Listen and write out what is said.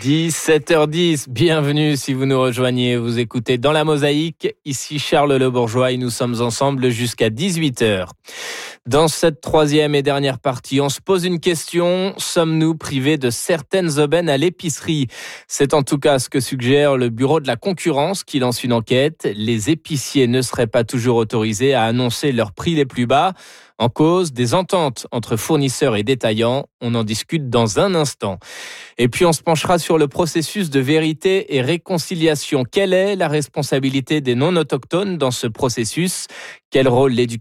17h10, bienvenue si vous nous rejoignez, vous écoutez Dans la Mosaïque, ici Charles Le Bourgeois et nous sommes ensemble jusqu'à 18h. Dans cette troisième et dernière partie, on se pose une question, sommes-nous privés de certaines aubaines à l'épicerie ? C'est en tout cas ce que suggère le Bureau de la concurrence qui lance une enquête. Les épiciers ne seraient pas toujours autorisés à annoncer leurs prix les plus bas. En cause, des ententes entre fournisseurs et détaillants. On en discute dans un instant. Et puis, on se penchera sur le processus de vérité et réconciliation. Quelle est la responsabilité des non-autochtones dans ce processus ? Quel rôle l'éducation